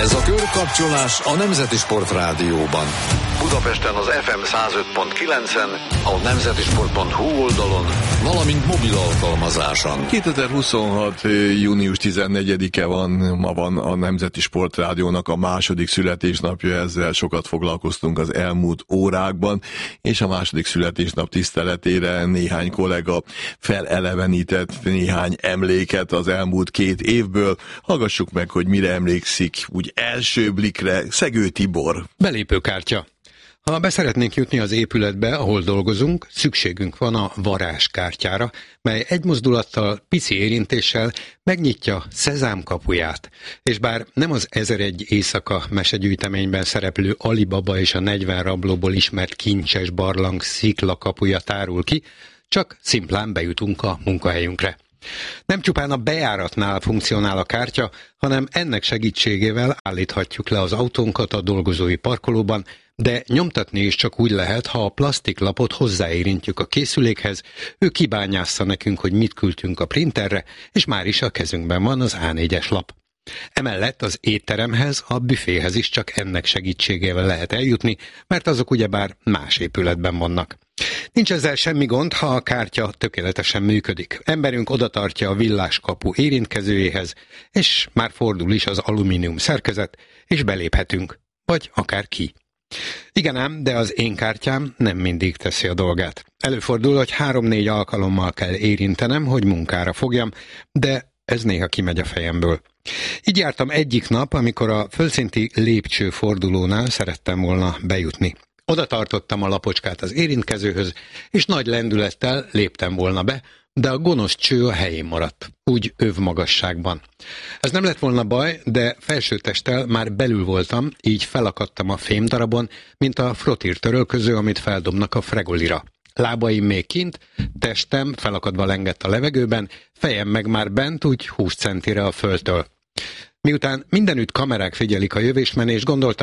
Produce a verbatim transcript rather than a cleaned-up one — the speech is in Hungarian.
Ez a Körkapcsolás a Nemzeti Sport Rádióban. Budapesten az ef em száz öt pont kilencen, a nemzetisport pont hú oldalon, valamint mobil alkalmazáson. kétezer-huszonhat. június tizennegyedike van, ma van a Nemzeti Sport Rádiónak a második születésnapja, ezzel sokat foglalkoztunk az elmúlt órákban, és a második születésnap tiszteletére néhány kollega felelevenített néhány emléket az elmúlt két évből. Hallgassuk meg, hogy mire emlékszik úgy első blikre Szegő Tibor. Belépőkártya. Ha beszeretnénk jutni az épületbe, ahol dolgozunk, szükségünk van a varázskártyára, mely egy mozdulattal, pici érintéssel megnyitja Szezám kapuját. És bár nem az ezeregy éjszaka mesegyűjteményben szereplő Alibaba és a negyven rablóból ismert kincses barlang szikla kapuja tárul ki, csak szimplán bejutunk a munkahelyünkre. Nem csupán a bejáratnál funkcionál a kártya, hanem ennek segítségével állíthatjuk le az autónkat a dolgozói parkolóban, de nyomtatni is csak úgy lehet, ha a plastiklapot hozzáérintjük a készülékhez, ő kibányásza nekünk, hogy mit küldtünk a printerre, és már is a kezünkben van az á négyes lap. Emellett az étteremhez, a büféhez is csak ennek segítségével lehet eljutni, mert azok ugyebár más épületben vannak. Nincs ezzel semmi gond, ha a kártya tökéletesen működik. Emberünk odatartja a villáskapu érintkezőjéhez, és már fordul is az alumínium szerkezet, és beléphetünk, vagy akár ki. Igen ám, de az én kártyám nem mindig teszi a dolgát. Előfordul, hogy három-négy alkalommal kell érintenem, hogy munkára fogjam, de ez néha kimegy a fejemből. Így jártam egyik nap, amikor a földszinti lépcsőfordulónál szerettem volna bejutni. Oda tartottam a lapocskát az érintkezőhöz, és nagy lendülettel léptem volna be, de a gonosz cső a helyén maradt, úgy övmagasságban. Ez nem lett volna baj, de felsőtesttel már belül voltam, így felakadtam a fémdarabon, mint a frottír törölköző, amit feldobnak a fregolira. Lábaim még kint, testem felakadva lengett a levegőben, fejem meg már bent, úgy húsz centire a földtől. Miután mindenütt kamerák figyelik a jövésmenést, gondoltam,